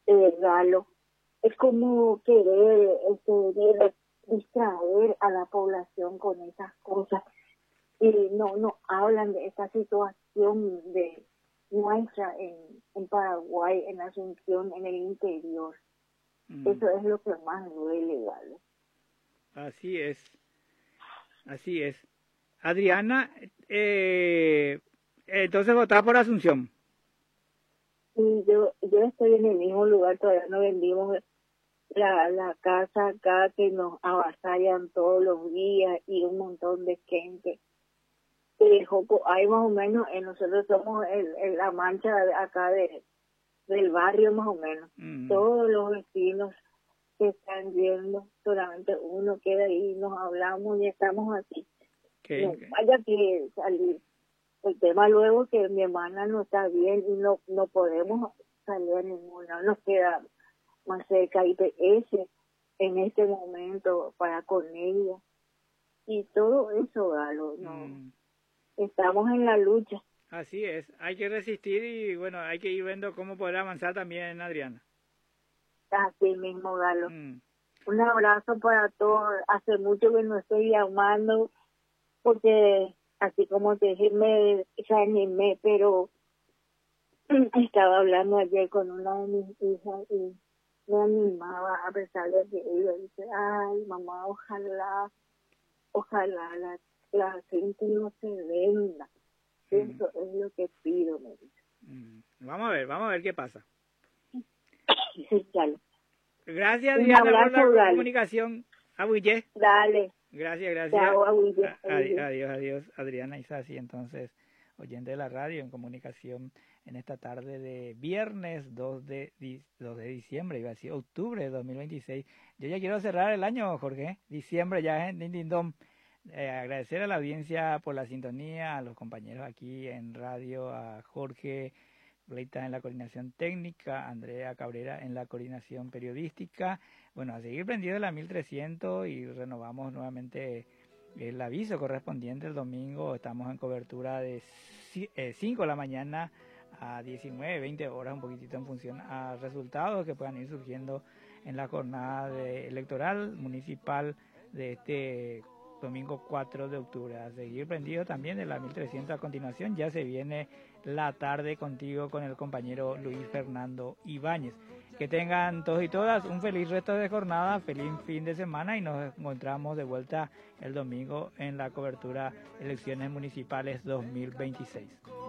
Galo. Es como querer distraer a la población con esas cosas y no hablan de esta situación de nuestra en Paraguay, en Asunción, en el interior. Eso es lo que más duele, Galo. Así es. Adriana, entonces votás por Asunción. Y yo estoy en el mismo lugar, todavía no vendimos la casa acá que nos avasallan todos los días y un montón de gente. Y hay más o menos, nosotros somos la mancha de acá del barrio más o menos. Todos los vecinos se están yendo, solamente uno queda ahí, nos hablamos y estamos así. No vaya que salir. El tema luego que mi hermana no está bien y no podemos salir a ninguna, nos queda más cerca IPS en este momento para con ella. Y todo eso, Galo, estamos en la lucha. Así es, hay que resistir y bueno, hay que ir viendo cómo poder avanzar también, Adriana. Así mismo, Galo. Un abrazo para todos. Hace mucho que no estoy llamando porque así como te dije, me animé, pero estaba hablando ayer con una de mis hijas y me animaba a pesar de que ella dice, ay, mamá, ojalá la gente no se venda. Eso es lo que pido, me dice. Vamos a ver qué pasa. Sí, claro. Gracias, Diana, por la comunicación. Abuye. Dale. Gracias. Chao, Abuye. Adiós, Adriana Isasi, entonces, oyente de la radio en comunicación en esta tarde de viernes 2 de diciembre, iba a decir octubre de 2026. Yo ya quiero cerrar el año, Jorge, diciembre ya, din, din, dom. Agradecer a la audiencia por la sintonía, a los compañeros aquí en radio, a Jorge Leita en la coordinación técnica, Andrea Cabrera en la coordinación periodística. Bueno, a seguir prendido de la 1300 y renovamos nuevamente el aviso correspondiente el domingo. Estamos en cobertura de 5 de la mañana a 19, 20 horas, un poquitito en función a resultados que puedan ir surgiendo en la jornada electoral municipal de este domingo 4 de octubre. A seguir prendido también de la 1300 a continuación. Ya se viene la tarde contigo con el compañero Luis Fernando Ibáñez. Que tengan todos y todas un feliz resto de jornada, feliz fin de semana y nos encontramos de vuelta el domingo en la cobertura Elecciones Municipales 2026.